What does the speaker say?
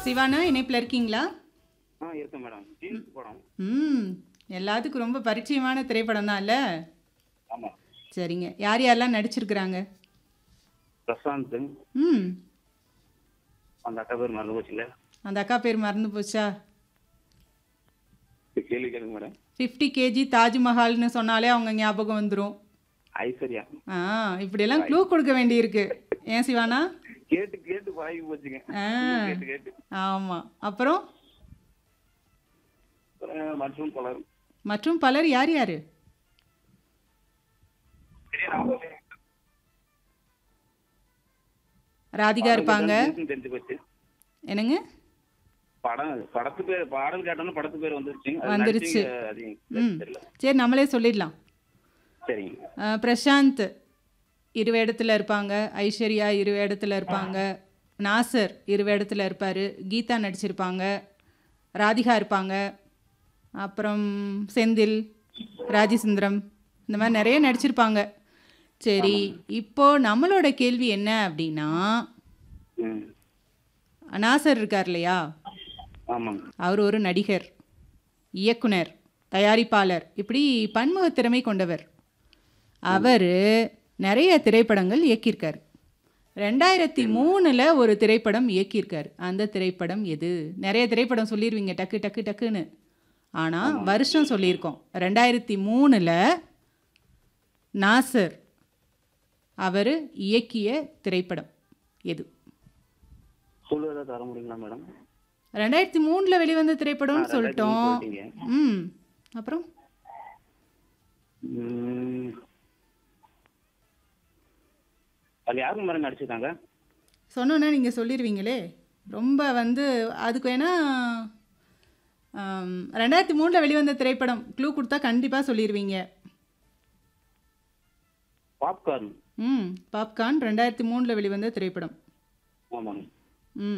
சிவானா இணைப்பில் இருக்கீங்களா? இருக்கேன் மேடம். ஜீன்ஸ் படம். ம். எல்லாத்துக்கும் ரொம்ப பரிச்சயமான திரைப்படம் தான்ல? ஆமா. சரிங்க. யார் யாரெல்லாம் நடிச்சிருக்கிறாங்க? பிரசாந்த். ம். அந்த அக்கா பேர் மறந்து போச்சுல்ல. அந்த அக்கா பேர் மறந்து போச்சா? கேள்வி கேளுங்க மேடம். 50 கேஜி தாஜ்மஹால்னு சொன்னாலே அவங்க ஞாபகம் வந்துரும். ஐஸ்வர்யா. ஆ இப்படியெல்லாம் க்ளூ கொடுக்க வேண்டியிருக்கு. ஏன் சிவானா? கேட்டு கேட்டு பழகி போச்சுங்க. ஆ கேட்டு கேட்டு. ஆமா. அப்புறம் மற்றும் பலர். மற்றும் பலர் யார் யாரு? ராதிகா இருப்பாங்க. தெரிஞ்சு போச்சு. என்னங்க? படத்து பேர் பாடல் கேட்டோம்னா படத்து பேர் வந்துருச்சு. அது வந்துருச்சு. நடிச்சவங்க அது ம். தெரியல. சரி நம்மளே சொல்லிடலாம். சரிங்க. பிரசாந்த் இரு வேடத்தில் இருப்பாங்க, ஐஸ்வர்யா இரு வேடத்தில் இருப்பாங்க, நாசர் இரு வேடத்தில் இருப்பார், கீதா நடிச்சிருப்பாங்க, ராதிகா இருப்பாங்க, அப்புறம் செந்தில், ராஜசுந்தரம் இந்த மாதிரி நிறைய நடிச்சிருப்பாங்க. சரி இப்போ நம்மளோட கேள்வி என்ன அப்படின்னா, ம். நாசர் இருக்கார் இல்லையா, ஆமாங்க. அவர் ஒரு நடிகர், இயக்குனர், தயாரிப்பாளர், இப்படி பன்முக திறமை கொண்டவர். அவர் நிறைய திரைப்படங்கள் இயக்கியிருக்கார். 2003 ஒரு திரைப்படம் இயக்கியிருக்கார். அந்த திரைப்படம் எது? நிறைய திரைப்படம் சொல்லிடுவீங்க டக்கு டக்கு டக்குன்னு, ஆனால் வருஷம் சொல்லியிருக்கோம். 2003 நாசர் அவர் இயக்கிய திரைப்படம் எது? சொல்லுவதா தர முடியுங்களா மேடம்? 2003 வெளிவந்த திரைப்படம்னு சொல்லிட்டோம். சொல்லிட்டீங்க. ம். அப்புறம் ம். அது யாருக்கு மேடம் நடிச்சிருக்காங்க? சொன்னோன்னா நீங்கள் சொல்லிடுவீங்களே. ரொம்ப அதுக்கு வேணா 2003 வெளிவந்த திரைப்படம் க்ளூ கொடுத்தா கண்டிப்பாக சொல்லிடுவீங்க. பாப்கார்ன். பாப்கார்ன் 2003 வெளிவந்த திரைப்படம். ஆமாங்க. ம்